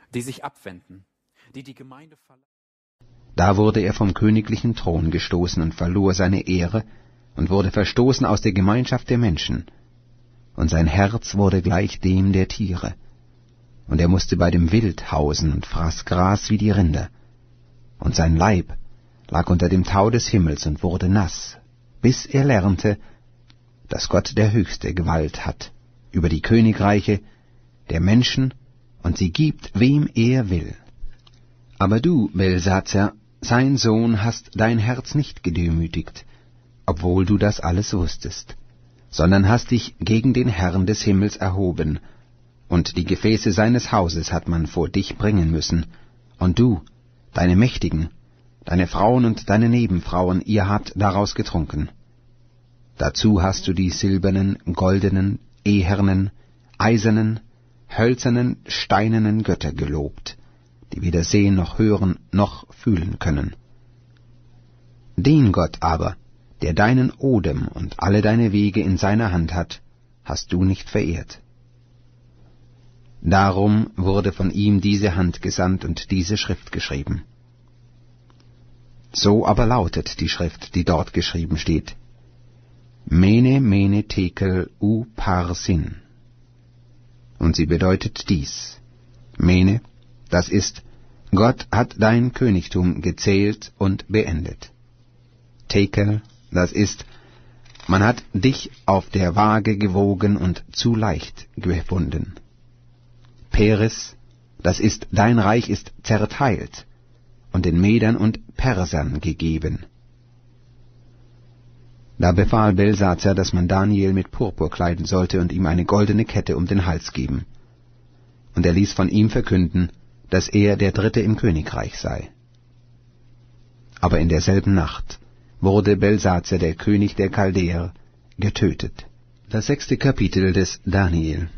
die sich abwenden, die die Gemeinde verlassen. Da wurde er vom königlichen Thron gestoßen und verlor seine Ehre und wurde verstoßen aus der Gemeinschaft der Menschen. Und sein Herz wurde gleich dem der Tiere. Und er musste bei dem Wild hausen und fraß Gras wie die Rinder. Und sein Leib lag unter dem Tau des Himmels und wurde nass, bis er lernte, dass Gott der Höchste Gewalt hat über die Königreiche der Menschen, und sie gibt, wem er will. Aber du, Belsazar, sein Sohn, hast dein Herz nicht gedemütigt, obwohl du das alles wusstest, sondern hast dich gegen den Herrn des Himmels erhoben, und die Gefäße seines Hauses hat man vor dich bringen müssen, und du, deine Mächtigen, deine Frauen und deine Nebenfrauen, ihr habt daraus getrunken. Dazu hast du die silbernen, goldenen, ehernen, eisernen, hölzernen, steinernen Götter gelobt, die weder sehen noch hören noch fühlen können. Den Gott aber, der deinen Odem und alle deine Wege in seiner Hand hat, hast du nicht verehrt. Darum wurde von ihm diese Hand gesandt und diese Schrift geschrieben. So aber lautet die Schrift, die dort geschrieben steht: Mene, Mene, Tekel, Upharsin. Und sie bedeutet dies: Mene, das ist, Gott hat dein Königtum gezählt und beendet. Tekel, das ist, man hat dich auf der Waage gewogen und zu leicht gefunden. Peres, das ist, dein Reich ist zerteilt und den Medern und Persern gegeben. Da befahl Belsazar, dass man Daniel mit Purpur kleiden sollte und ihm eine goldene Kette um den Hals geben. Und er ließ von ihm verkünden, dass er der Dritte im Königreich sei. Aber in derselben Nacht wurde Belsazar, der König der Chaldäer, getötet. Das 6. Kapitel des Daniel.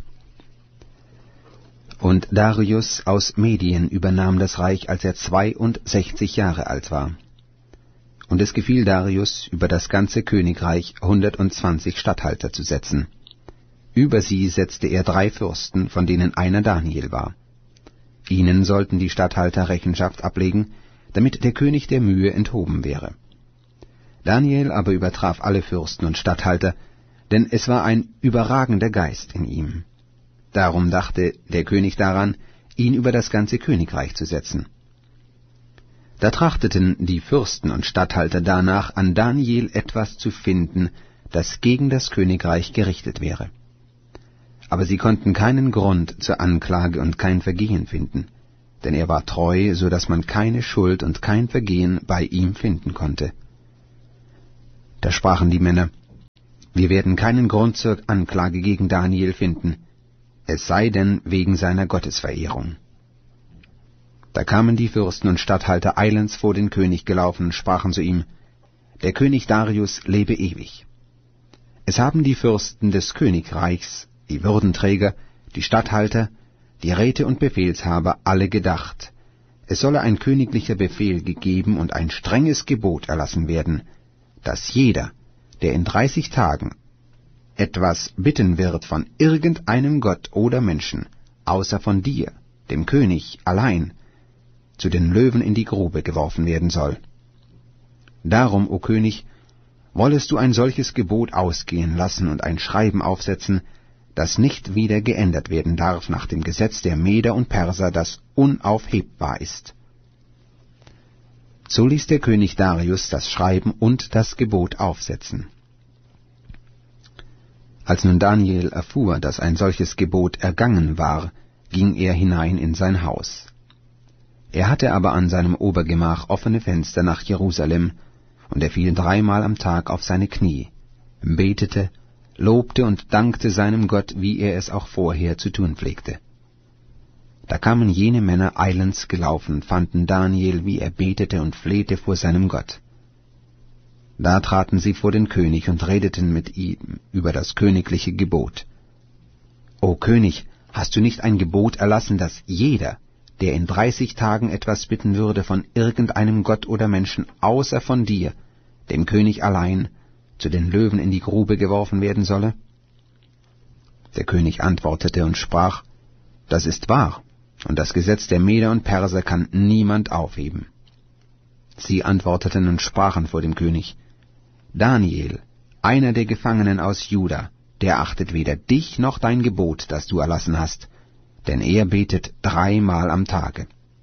Und Darius aus Medien übernahm das Reich, als er 62 Jahre alt war. Und es gefiel Darius, über das ganze Königreich 120 Statthalter zu setzen. Über sie setzte er 3 Fürsten, von denen einer Daniel war. Ihnen sollten die Statthalter Rechenschaft ablegen, damit der König der Mühe enthoben wäre. Daniel aber übertraf alle Fürsten und Statthalter, denn es war ein überragender Geist in ihm. Darum dachte der König daran, ihn über das ganze Königreich zu setzen. Da trachteten die Fürsten und Statthalter danach, an Daniel etwas zu finden, das gegen das Königreich gerichtet wäre. Aber sie konnten keinen Grund zur Anklage und kein Vergehen finden, denn er war treu, so dass man keine Schuld und kein Vergehen bei ihm finden konnte. Da sprachen die Männer: Wir werden keinen Grund zur Anklage gegen Daniel finden, es sei denn wegen seiner Gottesverehrung. Da kamen die Fürsten und Statthalter eilends vor den König gelaufen und sprachen zu ihm: Der König Darius lebe ewig. Es haben die Fürsten des Königreichs, die Würdenträger, die Statthalter, die Räte und Befehlshaber alle gedacht, es solle ein königlicher Befehl gegeben und ein strenges Gebot erlassen werden, dass jeder, der in 30 Tagen etwas bitten wird von irgendeinem Gott oder Menschen, außer von dir, dem König, allein, zu den Löwen in die Grube geworfen werden soll. Darum, o König, wollest du ein solches Gebot ausgehen lassen und ein Schreiben aufsetzen, das nicht wieder geändert werden darf nach dem Gesetz der Meder und Perser, das unaufhebbar ist. So ließ der König Darius das Schreiben und das Gebot aufsetzen. Als nun Daniel erfuhr, dass ein solches Gebot ergangen war, ging er hinein in sein Haus. Er hatte aber an seinem Obergemach offene Fenster nach Jerusalem, und er fiel 3-mal am Tag auf seine Knie, betete, lobte und dankte seinem Gott, wie er es auch vorher zu tun pflegte. Da kamen jene Männer eilends gelaufen und fanden Daniel, wie er betete und flehte vor seinem Gott. Da traten sie vor den König und redeten mit ihm über das königliche Gebot. »O König, hast du nicht ein Gebot erlassen, dass jeder, der in 30 Tagen etwas bitten würde von irgendeinem Gott oder Menschen außer von dir, dem König allein, zu den Löwen in die Grube geworfen werden solle?« Der König antwortete und sprach: »Das ist wahr, und das Gesetz der Meder und Perser kann niemand aufheben. Sie antworteten und sprachen vor dem König: Daniel, einer der Gefangenen aus Juda, der achtet weder dich noch dein Gebot, das du erlassen hast, denn er betet 3-mal am Tage.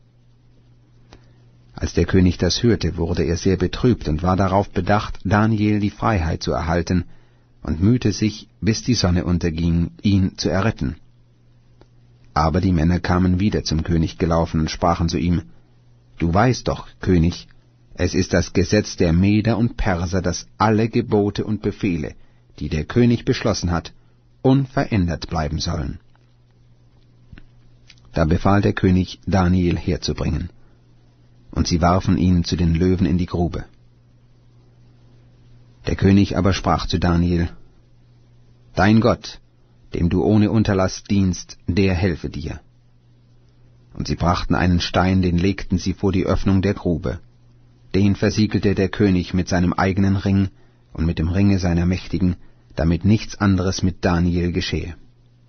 Als der König das hörte, wurde er sehr betrübt und war darauf bedacht, Daniel die Freiheit zu erhalten, und mühte sich, bis die Sonne unterging, ihn zu erretten. Aber die Männer kamen wieder zum König gelaufen und sprachen zu ihm: Du weißt doch, König, es ist das Gesetz der Meder und Perser, dass alle Gebote und Befehle, die der König beschlossen hat, unverändert bleiben sollen. Da befahl der König, Daniel herzubringen, und sie warfen ihn zu den Löwen in die Grube. Der König aber sprach zu Daniel: Dein Gott, dem du ohne Unterlass dienst, der helfe dir. Und sie brachten einen Stein, den legten sie vor die Öffnung der Grube. Den versiegelte der König mit seinem eigenen Ring und mit dem Ringe seiner Mächtigen, damit nichts anderes mit Daniel geschehe.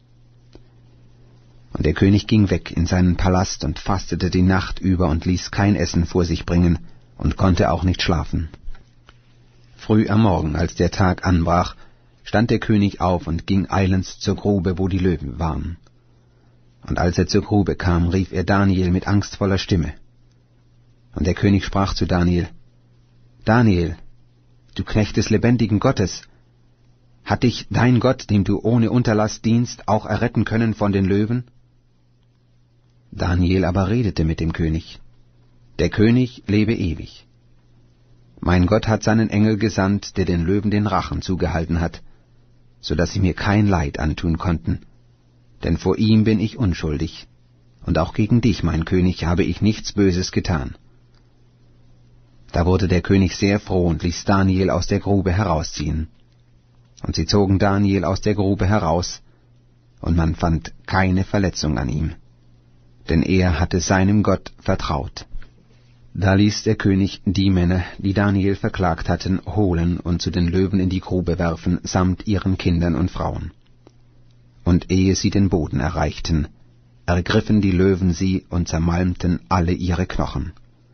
Und der König ging weg in seinen Palast und fastete die Nacht über und ließ kein Essen vor sich bringen und konnte auch nicht schlafen. Früh am Morgen, als der Tag anbrach, stand der König auf und ging eilends zur Grube, wo die Löwen waren. Und als er zur Grube kam, rief er Daniel mit angstvoller Stimme. Und der König sprach zu Daniel: Daniel, du Knecht des lebendigen Gottes, hat dich dein Gott, dem du ohne Unterlass dienst, auch erretten können von den Löwen? Daniel aber redete mit dem König: Der König lebe ewig. Mein Gott hat seinen Engel gesandt, der den Löwen den Rachen zugehalten hat, so dass sie mir kein Leid antun konnten, denn vor ihm bin ich unschuldig, und auch gegen dich, mein König, habe ich nichts Böses getan. Da wurde der König sehr froh und ließ Daniel aus der Grube herausziehen. Und sie zogen Daniel aus der Grube heraus, und man fand keine Verletzung an ihm, denn er hatte seinem Gott vertraut. Da ließ der König die Männer, die Daniel verklagt hatten, holen und zu den Löwen in die Grube werfen, samt ihren Kindern und Frauen. Und ehe sie den Boden erreichten, ergriffen die Löwen sie und zermalmten alle ihre Knochen.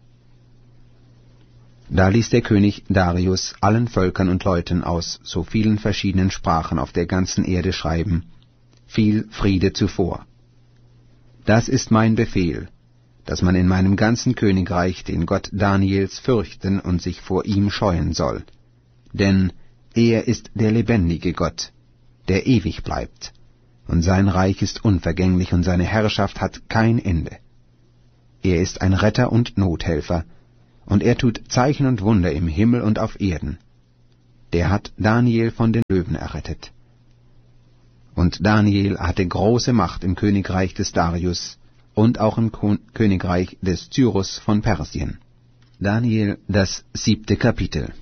Da ließ der König Darius allen Völkern und Leuten aus so vielen verschiedenen Sprachen auf der ganzen Erde schreiben: Viel Friede zuvor. Das ist mein Befehl, dass man in meinem ganzen Königreich den Gott Daniels fürchten und sich vor ihm scheuen soll. Denn er ist der lebendige Gott, der ewig bleibt, und sein Reich ist unvergänglich und seine Herrschaft hat kein Ende. Er ist ein Retter und Nothelfer, und er tut Zeichen und Wunder im Himmel und auf Erden. Der hat Daniel von den Löwen errettet. Und Daniel hatte große Macht im Königreich des Darius und auch im Königreich des Cyrus von Persien. Daniel, das 7. Kapitel.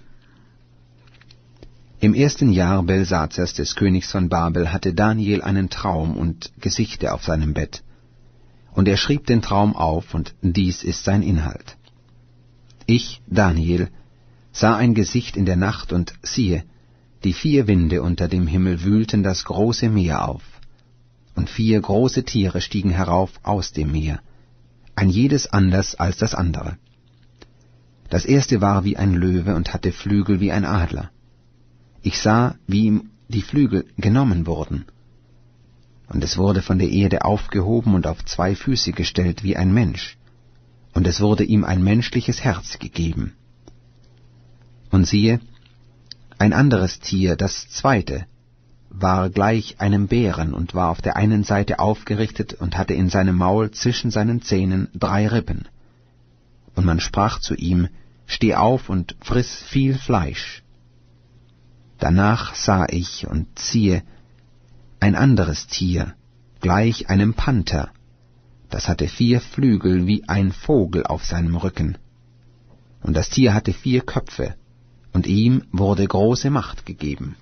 Im 1. Jahr Belsazers, des Königs von Babel, hatte Daniel einen Traum und Gesichte auf seinem Bett. Und er schrieb den Traum auf, und dies ist sein Inhalt. Ich, Daniel, sah ein Gesicht in der Nacht, und siehe, die 4 Winde unter dem Himmel wühlten das große Meer auf, und 4 große Tiere stiegen herauf aus dem Meer, ein jedes anders als das andere. Das erste war wie ein Löwe und hatte Flügel wie ein Adler. Ich sah, wie ihm die Flügel genommen wurden, und es wurde von der Erde aufgehoben und auf 2 Füße gestellt wie ein Mensch, und es wurde ihm ein menschliches Herz gegeben. Und siehe, ein anderes Tier, das 2., war gleich einem Bären und war auf der einen Seite aufgerichtet und hatte in seinem Maul zwischen seinen Zähnen 3 Rippen. Und man sprach zu ihm: Steh auf und friss viel Fleisch. Danach sah ich, und siehe, ein anderes Tier, gleich einem Panther, das hatte 4 Flügel wie ein Vogel auf seinem Rücken. Und das Tier hatte 4 Köpfe, und ihm wurde große Macht gegeben.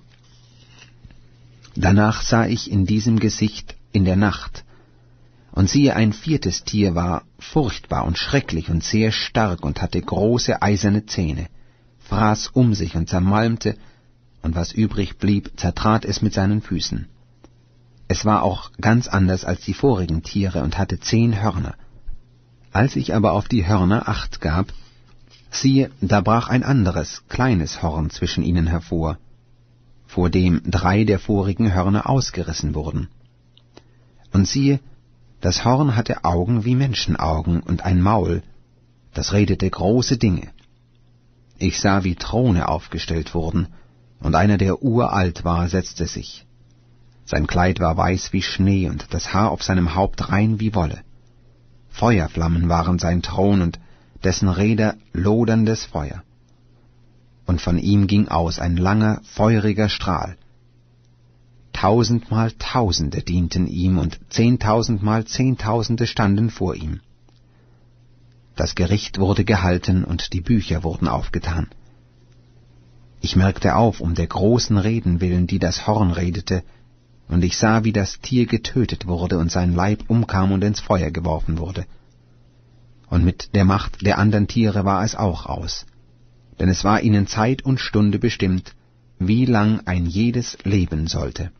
Danach sah ich in diesem Gesicht in der Nacht, und siehe, ein 4. Tier war furchtbar und schrecklich und sehr stark und hatte große eiserne Zähne, fraß um sich und zermalmte, und was übrig blieb, zertrat es mit seinen Füßen. Es war auch ganz anders als die vorigen Tiere und hatte 10 Hörner. Als ich aber auf die Hörner Acht gab, siehe, da brach ein anderes, kleines Horn zwischen ihnen hervor, vor dem 3 der vorigen Hörner ausgerissen wurden. Und siehe, das Horn hatte Augen wie Menschenaugen und ein Maul, das redete große Dinge. Ich sah, wie Throne aufgestellt wurden, und einer, der uralt war, setzte sich. Sein Kleid war weiß wie Schnee, und das Haar auf seinem Haupt rein wie Wolle. Feuerflammen waren sein Thron, und dessen Räder loderndes Feuer. Und von ihm ging aus ein langer, feuriger Strahl. 1000-mal Tausende dienten ihm, und 10.000-mal Zehntausende standen vor ihm. Das Gericht wurde gehalten, und die Bücher wurden aufgetan. Ich merkte auf, um der großen Reden willen, die das Horn redete, und ich sah, wie das Tier getötet wurde und sein Leib umkam und ins Feuer geworfen wurde. Und mit der Macht der andern Tiere war es auch aus, denn es war ihnen Zeit und Stunde bestimmt, wie lang ein jedes leben sollte.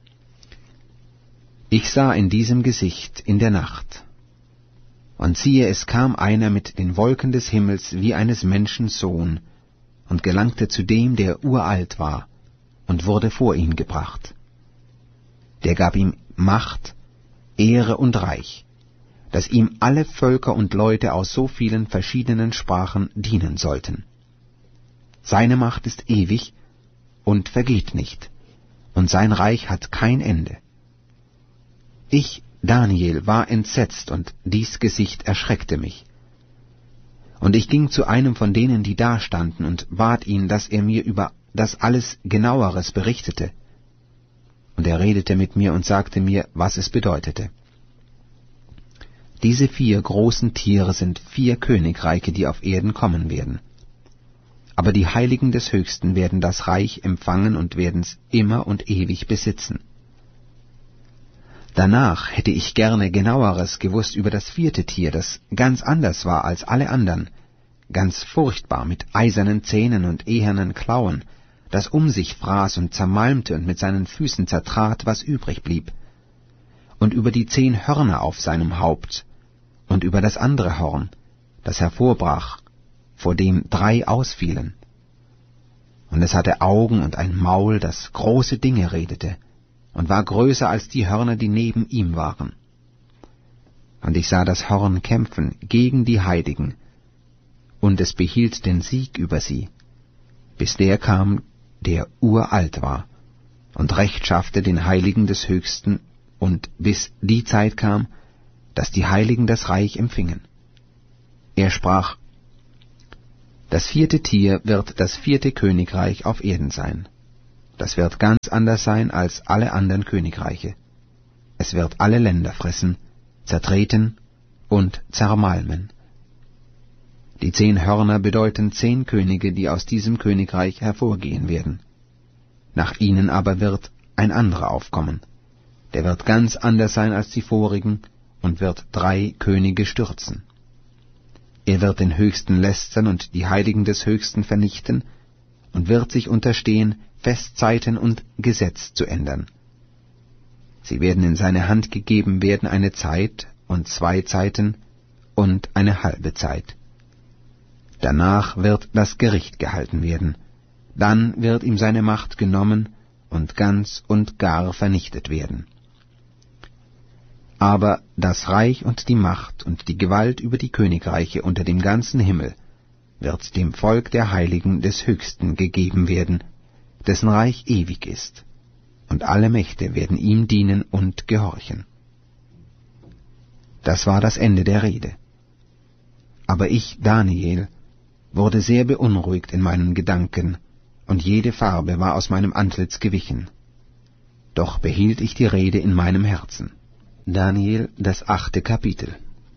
Ich sah in diesem Gesicht in der Nacht, und siehe, es kam einer mit den Wolken des Himmels wie eines Menschen Sohn, und gelangte zu dem, der uralt war, und wurde vor ihn gebracht. Der gab ihm Macht, Ehre und Reich, dass ihm alle Völker und Leute aus so vielen verschiedenen Sprachen dienen sollten. Seine Macht ist ewig und vergeht nicht, und sein Reich hat kein Ende. Ich, Daniel, war entsetzt, und dies Gesicht erschreckte mich. Und ich ging zu einem von denen, die dastanden, und bat ihn, dass er mir über das alles Genaueres berichtete. Und er redete mit mir und sagte mir, was es bedeutete. Diese 4 großen Tiere sind 4 Königreiche, die auf Erden kommen werden. Aber die Heiligen des Höchsten werden das Reich empfangen und werden's immer und ewig besitzen. Danach hätte ich gerne Genaueres gewusst über das 4. Tier, das ganz anders war als alle anderen, ganz furchtbar, mit eisernen Zähnen und ehernen Klauen, das um sich fraß und zermalmte und mit seinen Füßen zertrat, was übrig blieb, und über die 10 Hörner auf seinem Haupt, und über das andere Horn, das hervorbrach, vor dem 3 ausfielen. Und es hatte Augen und ein Maul, das große Dinge redete, und war größer als die Hörner, die neben ihm waren. Und ich sah das Horn kämpfen gegen die Heiligen, und es behielt den Sieg über sie, bis der kam, der uralt war, und Recht schaffte den Heiligen des Höchsten, und bis die Zeit kam, dass die Heiligen das Reich empfingen. Er sprach, das 4. Tier wird das 4. Königreich auf Erden sein. Das wird ganz anders sein als alle anderen Königreiche. Es wird alle Länder fressen, zertreten und zermalmen. Die 10 Hörner bedeuten 10 Könige, die aus diesem Königreich hervorgehen werden. Nach ihnen aber wird ein anderer aufkommen. Der wird ganz anders sein als die vorigen und wird 3 Könige stürzen. Er wird den Höchsten lästern und die Heiligen des Höchsten vernichten und wird sich unterstehen, Festzeiten und Gesetz zu ändern. Sie werden in seine Hand gegeben werden eine Zeit und 2 Zeiten und eine halbe Zeit. Danach wird das Gericht gehalten werden. Dann wird ihm seine Macht genommen und ganz und gar vernichtet werden. Aber das Reich und die Macht und die Gewalt über die Königreiche unter dem ganzen Himmel wird dem Volk der Heiligen des Höchsten gegeben werden, dessen Reich ewig ist, und alle Mächte werden ihm dienen und gehorchen. Das war das Ende der Rede. Aber ich, Daniel, wurde sehr beunruhigt in meinen Gedanken, und jede Farbe war aus meinem Antlitz gewichen. Doch behielt ich die Rede in meinem Herzen. Daniel, das 8. Kapitel.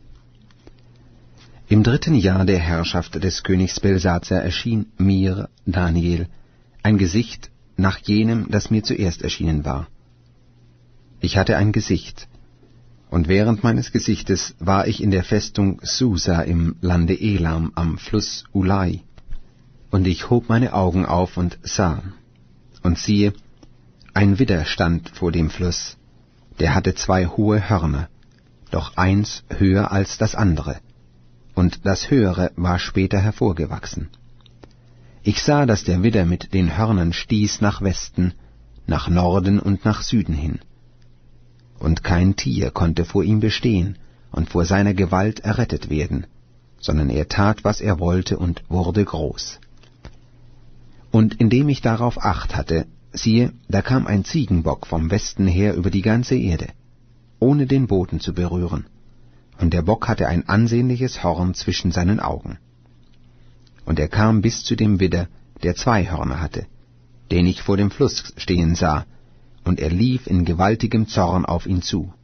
Im 3. Jahr der Herrschaft des Königs Belsazar erschien mir, Daniel, ein Gesicht nach jenem, das mir zuerst erschienen war. Ich hatte ein Gesicht, und während meines Gesichtes war ich in der Festung Susa im Lande Elam am Fluss Ulai. Und ich hob meine Augen auf und sah, und siehe, ein Widder stand vor dem Fluss, Der hatte 2 hohe Hörner, doch eins höher als das andere, und das höhere war später hervorgewachsen. Ich sah, dass der Widder mit den Hörnern stieß nach Westen, nach Norden und nach Süden hin. Und kein Tier konnte vor ihm bestehen und vor seiner Gewalt errettet werden, sondern er tat, was er wollte, und wurde groß. Und indem ich darauf Acht hatte, siehe, da kam ein Ziegenbock vom Westen her über die ganze Erde, ohne den Boden zu berühren, und der Bock hatte ein ansehnliches Horn zwischen seinen Augen. Und er kam bis zu dem Widder, der 2 Hörner hatte, den ich vor dem Fluss stehen sah, und er lief in gewaltigem Zorn auf ihn zu.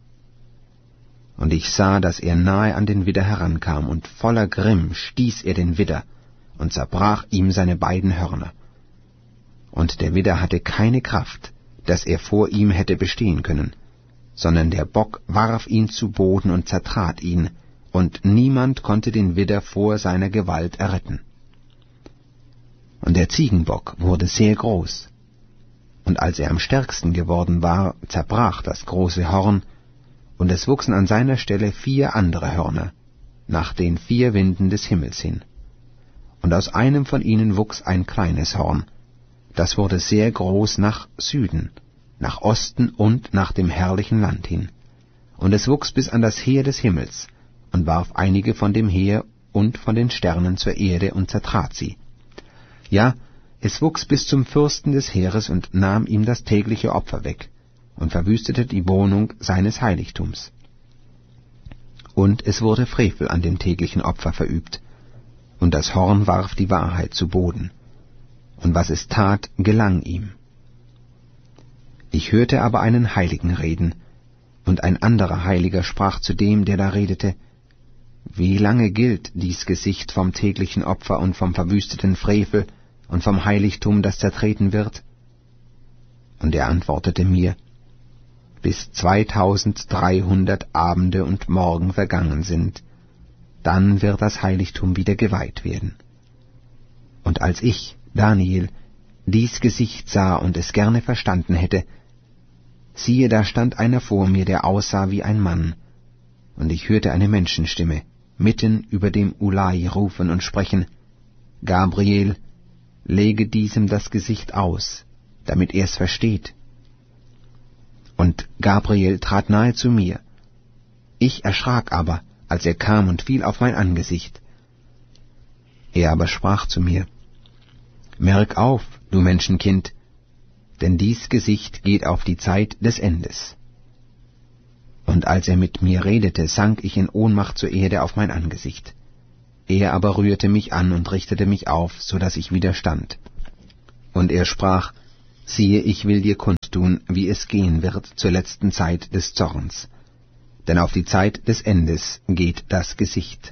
Und ich sah, dass er nahe an den Widder herankam, und voller Grimm stieß er den Widder und zerbrach ihm seine beiden Hörner. Und der Widder hatte keine Kraft, dass er vor ihm hätte bestehen können, sondern der Bock warf ihn zu Boden und zertrat ihn, und niemand konnte den Widder vor seiner Gewalt erretten. Und der Ziegenbock wurde sehr groß, und als er am stärksten geworden war, zerbrach das große Horn, und es wuchsen an seiner Stelle 4 andere Hörner, nach den 4 Winden des Himmels hin. Und aus einem von ihnen wuchs ein kleines Horn, das wurde sehr groß nach Süden, nach Osten und nach dem herrlichen Land hin. Und es wuchs bis an das Heer des Himmels, und warf einige von dem Heer und von den Sternen zur Erde und zertrat sie. Ja, es wuchs bis zum Fürsten des Heeres und nahm ihm das tägliche Opfer weg und verwüstete die Wohnung seines Heiligtums. Und es wurde Frevel an dem täglichen Opfer verübt, und das Horn warf die Wahrheit zu Boden, und was es tat, gelang ihm. Ich hörte aber einen Heiligen reden, und ein anderer Heiliger sprach zu dem, der da redete: Wie lange gilt dies Gesicht vom täglichen Opfer und vom verwüsteten Frevel und vom Heiligtum, das zertreten wird? Und er antwortete mir: Bis 2300 Abende und Morgen vergangen sind, dann wird das Heiligtum wieder geweiht werden. Und als ich, Daniel, dies Gesicht sah und es gerne verstanden hätte, siehe, da stand einer vor mir, der aussah wie ein Mann, und ich hörte eine Menschenstimme mitten über dem Ulai rufen und sprechen: Gabriel, lege diesem das Gesicht aus, damit er's versteht. Und Gabriel trat nahe zu mir. Ich erschrak aber, als er kam und fiel auf mein Angesicht. Er aber sprach zu mir: Merk auf, du Menschenkind, denn dies Gesicht geht auf die Zeit des Endes. Und als er mit mir redete, sank ich in Ohnmacht zur Erde auf mein Angesicht. Er aber rührte mich an und richtete mich auf, so dass ich wieder stand. Und er sprach: Siehe, ich will dir kundtun, wie es gehen wird zur letzten Zeit des Zorns. Denn auf die Zeit des Endes geht das Gesicht.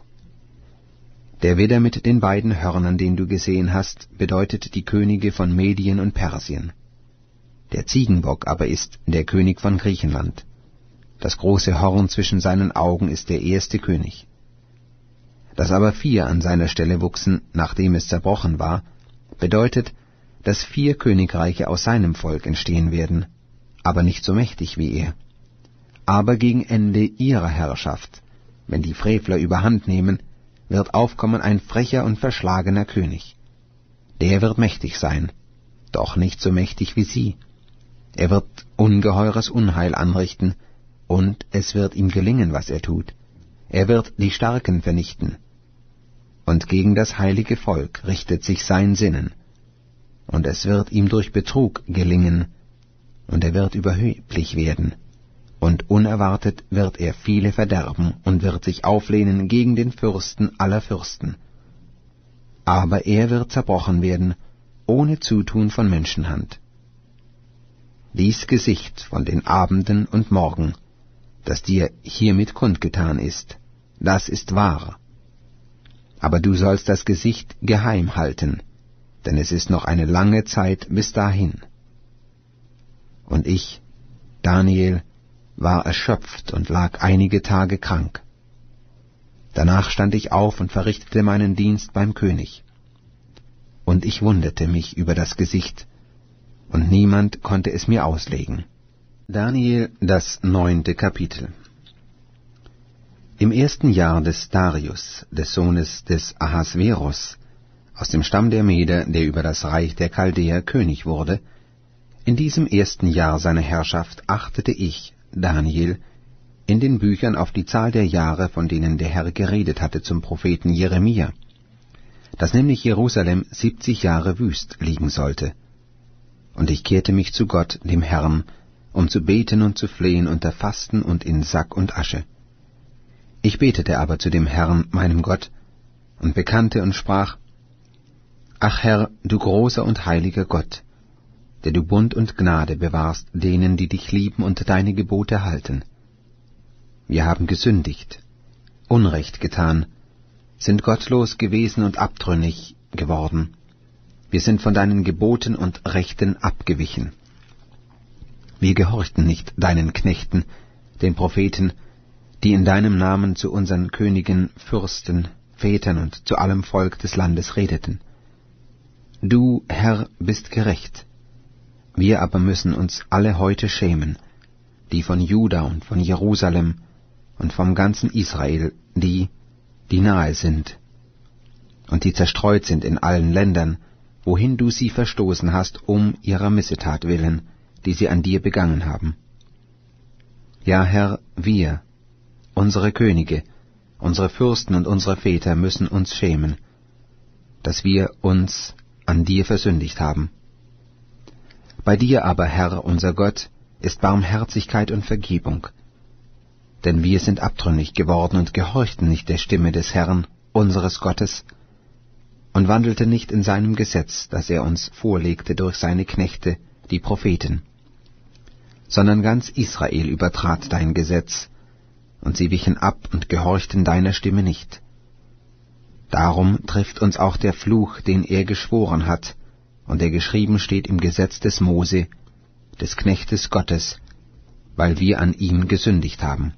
Der Widder mit den beiden Hörnern, den du gesehen hast, bedeutet die Könige von Medien und Persien. Der Ziegenbock aber ist der König von Griechenland. Das große Horn zwischen seinen Augen ist der erste König. Dass aber 4 an seiner Stelle wuchsen, nachdem es zerbrochen war, bedeutet, dass 4 Königreiche aus seinem Volk entstehen werden, aber nicht so mächtig wie er. Aber gegen Ende ihrer Herrschaft, wenn die Frevler überhand nehmen, wird aufkommen ein frecher und verschlagener König. Der wird mächtig sein, doch nicht so mächtig wie sie. Er wird ungeheures Unheil anrichten, und es wird ihm gelingen, was er tut. Er wird die Starken vernichten. Und gegen das heilige Volk richtet sich sein Sinnen. Und es wird ihm durch Betrug gelingen, und er wird überheblich werden. Und unerwartet wird er viele verderben und wird sich auflehnen gegen den Fürsten aller Fürsten. Aber er wird zerbrochen werden, ohne Zutun von Menschenhand. Dies Gesicht von den Abenden und Morgen, das dir hiermit kundgetan ist, das ist wahr. Aber du sollst das Gesicht geheim halten, denn es ist noch eine lange Zeit bis dahin. Und ich, Daniel, war erschöpft und lag einige Tage krank. Danach stand ich auf und verrichtete meinen Dienst beim König. Und ich wunderte mich über das Gesicht, und niemand konnte es mir auslegen. Daniel, das 9. Kapitel. Im 1. Jahr des Darius, des Sohnes des Ahasveros, aus dem Stamm der Meder, der über das Reich der Chaldäer König wurde, in diesem 1. Jahr seiner Herrschaft achtete ich, Daniel, in den Büchern auf die Zahl der Jahre, von denen der Herr geredet hatte zum Propheten Jeremia, dass nämlich Jerusalem 70 Jahre wüst liegen sollte. Und ich kehrte mich zu Gott, dem Herrn, um zu beten und zu flehen unter Fasten und in Sack und Asche. Ich betete aber zu dem Herrn, meinem Gott, und bekannte und sprach: Ach Herr, du großer und heiliger Gott, der du Bund und Gnade bewahrst denen, die dich lieben und deine Gebote halten. Wir haben gesündigt, Unrecht getan, sind gottlos gewesen und abtrünnig geworden. Wir sind von deinen Geboten und Rechten abgewichen. Wir gehorchten nicht deinen Knechten, den Propheten, die in deinem Namen zu unseren Königen, Fürsten, Vätern und zu allem Volk des Landes redeten. Du, Herr, bist gerecht. Wir aber müssen uns alle heute schämen, die von Juda und von Jerusalem und vom ganzen Israel, die nahe sind und die zerstreut sind in allen Ländern, wohin du sie verstoßen hast, um ihrer Missetat willen, die sie an dir begangen haben. Ja, Herr, wir, unsere Könige, unsere Fürsten und unsere Väter müssen uns schämen, dass wir uns an dir versündigt haben. Bei dir aber, Herr, unser Gott, ist Barmherzigkeit und Vergebung, denn wir sind abtrünnig geworden und gehorchten nicht der Stimme des Herrn, unseres Gottes, und wandelten nicht in seinem Gesetz, das er uns vorlegte durch seine Knechte, die Propheten, sondern ganz Israel übertrat dein Gesetz, und sie wichen ab und gehorchten deiner Stimme nicht. Darum trifft uns auch der Fluch, den er geschworen hat, und der geschrieben steht im Gesetz des Mose, des Knechtes Gottes, weil wir an ihm gesündigt haben.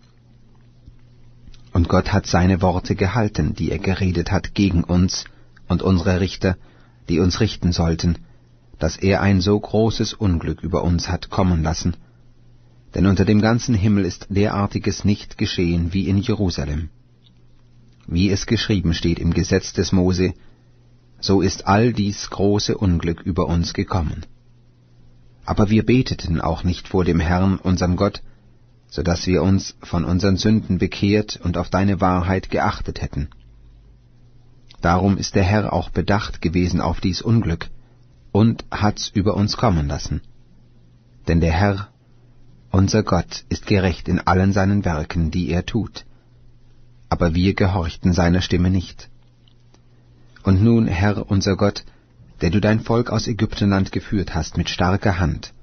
Und Gott hat seine Worte gehalten, die er geredet hat gegen uns und unsere Richter, die uns richten sollten, dass er ein so großes Unglück über uns hat kommen lassen. Denn unter dem ganzen Himmel ist derartiges nicht geschehen wie in Jerusalem. Wie es geschrieben steht im Gesetz des Mose, so ist all dies große Unglück über uns gekommen. Aber wir beteten auch nicht vor dem Herrn, unserem Gott, so dass wir uns von unseren Sünden bekehrt und auf deine Wahrheit geachtet hätten. Darum ist der Herr auch bedacht gewesen auf dies Unglück und hat's über uns kommen lassen. Denn der Herr, unser Gott, ist gerecht in allen seinen Werken, die er tut. Aber wir gehorchten seiner Stimme nicht. Und nun, Herr, unser Gott, der du dein Volk aus Ägyptenland geführt hast mit starker Hand,